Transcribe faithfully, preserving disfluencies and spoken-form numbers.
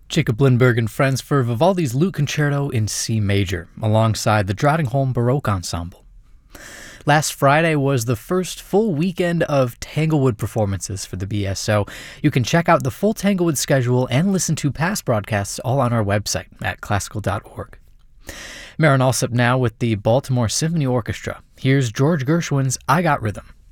Jacob Lindbergh and friends for Vivaldi's Lute Concerto in C major, alongside the Drottningholm Baroque Ensemble. Last Friday was the first full weekend of Tanglewood performances for the B S O. You can check out the full Tanglewood schedule and listen to past broadcasts all on our website at classical dot org. Marin Alsop now with the Baltimore Symphony Orchestra. Here's George Gershwin's I Got Rhythm.